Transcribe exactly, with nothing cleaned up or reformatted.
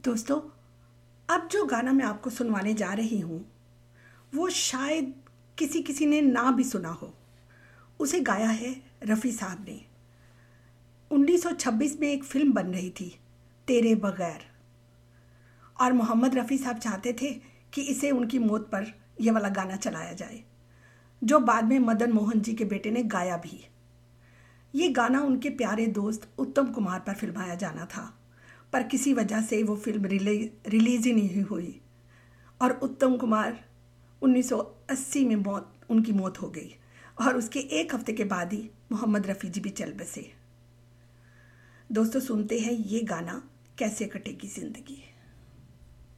दोस्तों, अब जो गाना मैं आपको सुनवाने जा रही हूँ वो शायद किसी किसी ने ना भी सुना हो। उसे गाया है रफ़ी साहब ने। उन्नीस सौ छब्बीस में एक फ़िल्म बन रही थी तेरे बगैर, और मोहम्मद रफ़ी साहब चाहते थे कि इसे उनकी मौत पर यह वाला गाना चलाया जाए, जो बाद में मदन मोहन जी के बेटे ने गाया भी। ये गाना उनके प्यारे दोस्त उत्तम कुमार पर फिल्माया जाना था, पर किसी वजह से वो फिल्म रिलीज रिलीज़ ही नहीं हुई और उत्तम कुमार उन्नीस सौ अस्सी में मौत उनकी मौत हो गई और उसके एक हफ्ते के बाद ही मोहम्मद रफ़ी जी भी चल बसे। दोस्तों, सुनते हैं ये गाना कैसे कटेगी ज़िंदगी।